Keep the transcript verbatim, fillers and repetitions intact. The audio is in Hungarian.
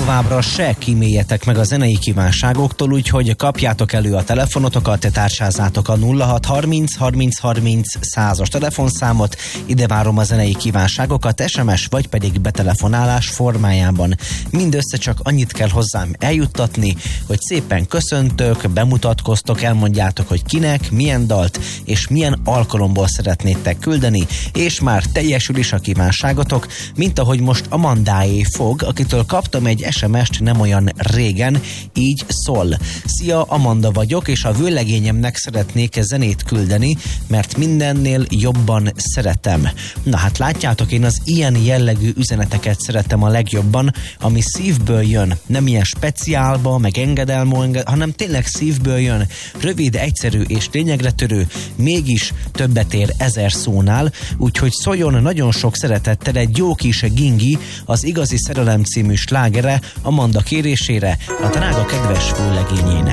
továbbra se kíméljetek meg a zenei kívánságoktól, úgyhogy kapjátok elő a telefonotokat, te társázátok a nulla hat harminc harminc harminc százas telefonszámot, ide várom a zenei kívánságokat es em es vagy pedig betelefonálás formájában. Mindössze csak annyit kell hozzám eljuttatni, hogy szépen köszöntök, bemutatkoztok, elmondjátok, hogy kinek, milyen dalt és milyen alkalomból szeretnétek küldeni, és már teljesül is a kívánságotok, mint ahogy most Amandáé fog, akitől kaptam egy es em est nem olyan régen, így szól. Szia, Amanda vagyok, és a vőlegényemnek szeretnék zenét küldeni, mert mindennél jobban szeretem. Na hát látjátok, én az ilyen jellegű üzeneteket szeretem a legjobban, ami szívből jön, nem ilyen speciálba, meg engedelmó, hanem tényleg szívből jön, rövid, egyszerű és lényegre törő, mégis többet ér ezer szónál, úgyhogy szóljon nagyon sok szeretettel egy jó kis gingi, az Igazi Szerelem című slágere Amanda kérésére, a drága kedves vőlegényének.